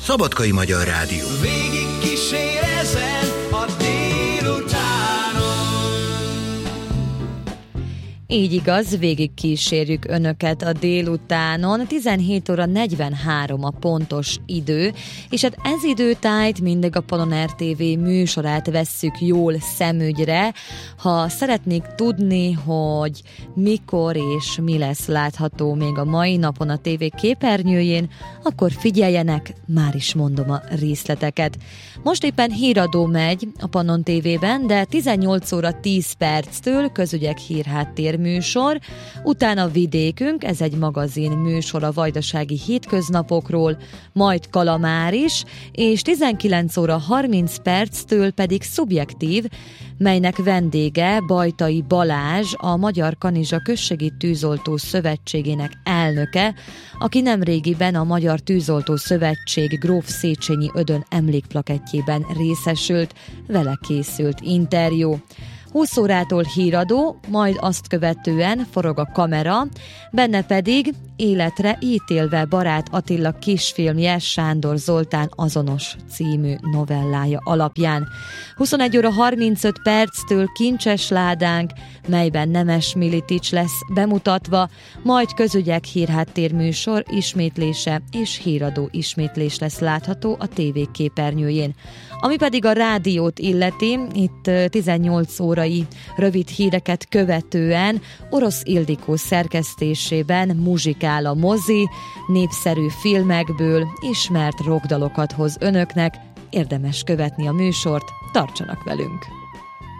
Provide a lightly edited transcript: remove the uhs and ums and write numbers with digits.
Szabadkai Magyar Rádió. Végig kísérezen a délutánon. Így igaz, végig kísérjük Önöket a délutánon. 17 óra 43 a pontos idő, és hát ez időtájt mindig a Paloner TV műsorát vesszük jól szemügyre. Ha szeretnék tudni, hogy mikor és mi lesz látható még a mai napon a TV képernyőjén, akkor figyeljenek, már is mondom a részleteket. Most éppen híradó megy a Pannon TV-ben, de 18 óra 10 perctől közügyek hírháttér műsor, utána Vidékünk, ez egy magazin műsor a vajdasági hétköznapokról, majd Kalamár is, és 19 óra 30 perctől pedig Szubjektív, melynek vendége Bajtai Balázs, a Magyar Kanizsa Községi Tűzoltó Szövetségének elnöke, aki nemrégiben a Magyar Tűzoltó Szövetség Gróf Széchenyi Ödön emlékplakettjében részesült, vele készült interjú. 20 órától híradó, majd azt követően forog a kamera, benne pedig Életre ítélve Barát Attila kisfilmje Sándor Zoltán azonos című novellája alapján. 21 óra 35 perctől Kincses ládánk, melyben Nemes Militics lesz bemutatva, majd közügyek hírháttérműsor ismétlése és híradó ismétlés lesz látható a TV képernyőjén. Ami pedig a rádiót illeti, itt 18 órai rövid híreket követően Orosz Ildikó szerkesztésében muzsikál a mozi, népszerű filmekből ismert rockdalokat hoz önöknek, érdemes követni a műsort, tartsanak velünk!